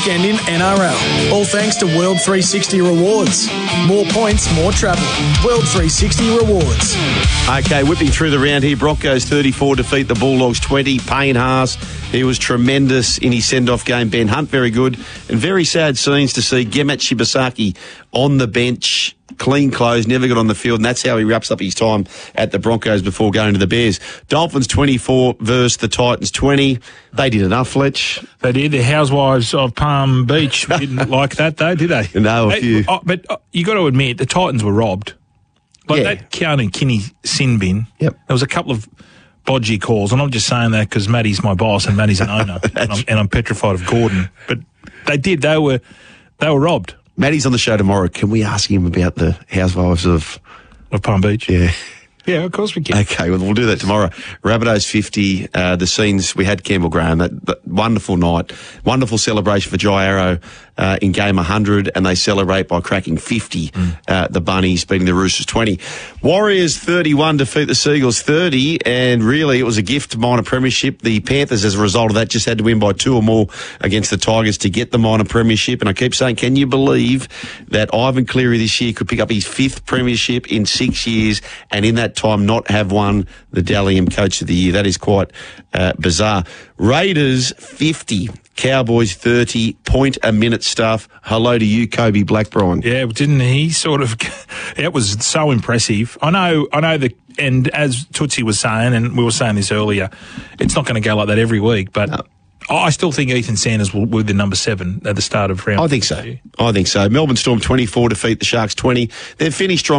weekend in NRL. All thanks to World 360 Rewards. More points, more travel. World 360 Rewards. Okay, whipping through the round here. Broncos 34 defeat the Bulldogs 20. Payne Haas, he was tremendous in his send-off game. Ben Hunt, very good. And very sad scenes to see Gemet Shibasaki on the bench, clean clothes, never got on the field, and that's how he wraps up his time at the Broncos before going to the Bears. Dolphins 24 versus the Titans 20. They did enough, Fletch. They did. The housewives of Palm Beach didn't like that, though, did they? No, a few. But you got to admit, the Titans were robbed. Like that Keanu Kinney sin bin. Yep. There was a couple of bodgy calls, and I'm just saying that because Matty's my boss and Matty's an owner, and I'm petrified of Gordon. But they did. They were robbed. Matty's on the show tomorrow. Can we ask him about the housewives of Palm Beach? Yeah. Yeah, of course we can. Okay, well, we'll do that tomorrow. Rabbitohs 50, the scenes, we had Campbell Graham, that wonderful night, wonderful celebration for Jai Arrow in game 100, and they celebrate by cracking 50, the Bunnies beating the Roosters 20. Warriors 31 defeat the Seagulls 30, and really it was a gift to minor premiership. The Panthers, as a result of that, just had to win by 2 or more against the Tigers to get the minor premiership, and I keep saying, can you believe that Ivan Cleary this year could pick up his 5th premiership in 6 years, and in that time not have won the Dally M Coach of the Year? That is quite bizarre. Raiders 50, Cowboys 30, point a minute stuff. Hello to you, Kobe Blackburn. Yeah, didn't he sort of? It was so impressive. I know that, and as Tootsie was saying, and we were saying this earlier, it's not going to go like that every week, but no. I still think Ethan Sanders will be the number 7 at the start of round. I think so. Melbourne Storm 24 defeat the Sharks 20. They've finished strong.